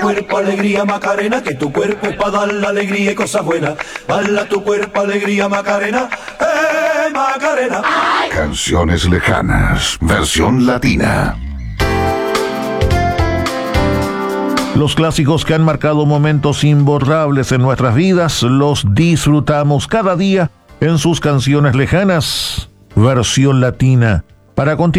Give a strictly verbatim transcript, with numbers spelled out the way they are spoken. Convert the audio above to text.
cuerpo alegría Macarena, que tu cuerpo es para dar la alegría y cosas buenas. Bala tu cuerpo alegría Macarena, eh Macarena. Canciones lejanas, versión latina. Los clásicos que han marcado momentos imborrables en nuestras vidas, los disfrutamos cada día en sus canciones lejanas, versión latina. Para continuar